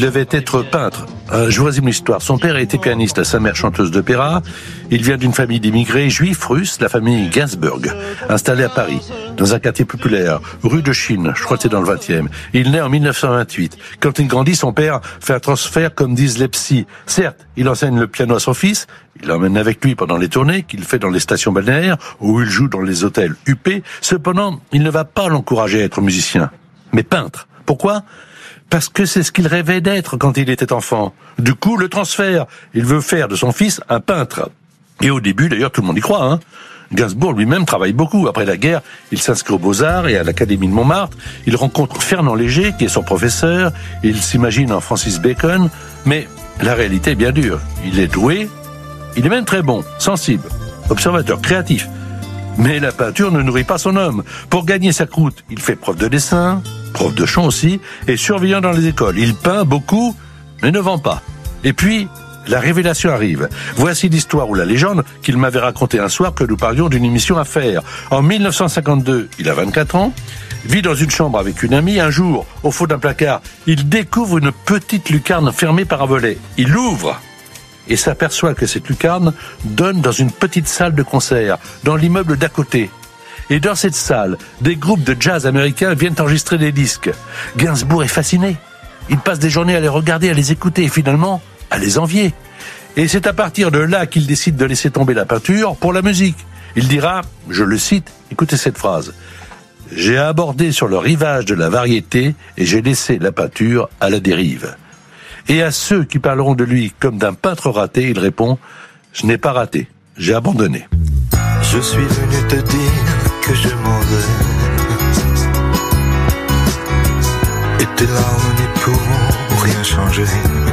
devait être peintre. Je vous résume l'histoire. Son père était pianiste, sa mère chanteuse d'opéra. Il vient d'une famille d'immigrés juifs russes, la famille Gainsbourg, installée à Paris, dans un quartier populaire, rue de Chine, je crois que c'est dans le 20e. Il naît en 1928. Quand il grandit, son père fait un transfert, comme disent les psys. Certes, il enseigne le piano à son fils, il l'emmène avec lui pendant les tournées qu'il fait dans les stations balnéaires, où il joue dans les hôtels huppés. Cependant, il ne va pas l'encourager à être musicien, mais peintre. Pourquoi ? Parce que c'est ce qu'il rêvait d'être quand il était enfant. Du coup, le transfert, il veut faire de son fils un peintre. Et au début, d'ailleurs, tout le monde y croit, hein. Gainsbourg lui-même travaille beaucoup. Après la guerre, il s'inscrit aux Beaux-Arts et à l'Académie de Montmartre. Il rencontre Fernand Léger, qui est son professeur. Il s'imagine en Francis Bacon. Mais la réalité est bien dure. Il est doué, il est même très bon, sensible, observateur, créatif. Mais la peinture ne nourrit pas son homme. Pour gagner sa croûte, il fait prof de dessin, prof de chant aussi, et surveillant dans les écoles. Il peint beaucoup, mais ne vend pas. Et puis, la révélation arrive. Voici l'histoire ou la légende qu'il m'avait racontée un soir que nous parlions d'une émission à faire. En 1952, il a 24 ans, vit dans une chambre avec une amie. Un jour, au fond d'un placard, il découvre une petite lucarne fermée par un volet. Il l'ouvre et s'aperçoit que cette lucarne donne dans une petite salle de concert, dans l'immeuble d'à côté. Et dans cette salle, des groupes de jazz américains viennent enregistrer des disques. Gainsbourg est fasciné. Il passe des journées à les regarder, à les écouter et finalement à les envier. Et c'est à partir de là qu'il décide de laisser tomber la peinture pour la musique. Il dira, je le cite, écoutez cette phrase: « J'ai abordé sur le rivage de la variété et j'ai laissé la peinture à la dérive. » Et à ceux qui parleront de lui comme d'un peintre raté, il répond, je n'ai pas raté, j'ai abandonné. Je suis venu te dire que je m'en vais. Et t'es là, on n'y pourront rien changer.